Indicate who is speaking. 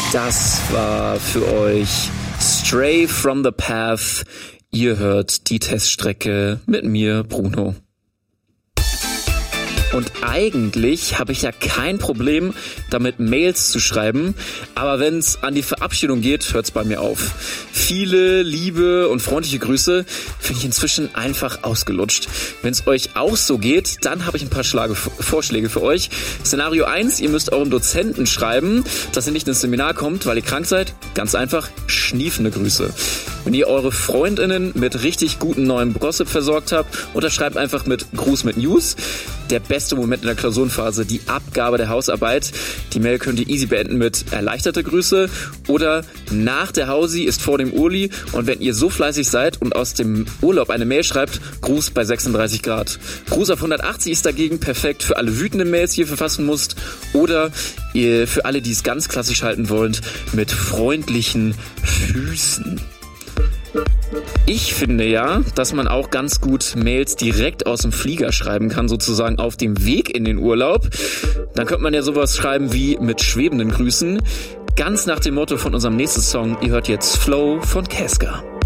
Speaker 1: Das war für euch Stray from the Path. Ihr hört die Teststrecke mit mir, Bruno. Und eigentlich habe ich ja kein Problem, damit Mails zu schreiben, aber wenn es an die Verabschiedung geht, hört es bei mir auf. Viele liebe und freundliche Grüße finde ich inzwischen einfach ausgelutscht. Wenn es euch auch so geht, dann habe ich ein paar Vorschläge für euch. Szenario 1, ihr müsst eurem Dozenten schreiben, dass ihr nicht ins Seminar kommt, weil ihr krank seid. Ganz einfach, schniefende Grüße. Wenn ihr eure FreundInnen mit richtig guten neuen Gossip versorgt habt, unterschreibt einfach mit Gruß mit News. Der beste Moment in der Klausurenphase, die Abgabe der Hausarbeit. Die Mail könnt ihr easy beenden mit erleichterte Grüße oder nach der Hausi ist vor dem Urli und wenn ihr so fleißig seid und aus dem Urlaub eine Mail schreibt, Gruß bei 36 Grad. Gruß auf 180 ist dagegen perfekt für alle wütenden Mails, die ihr verfassen müsst oder für alle, die es ganz klassisch halten wollen, mit freundlichen Füßen. Ich finde ja, dass man auch ganz gut Mails direkt aus dem Flieger schreiben kann, sozusagen auf dem Weg in den Urlaub. Dann könnte man ja sowas schreiben wie mit schwebenden Grüßen. Ganz nach dem Motto von unserem nächsten Song, ihr hört jetzt Flow von Casca.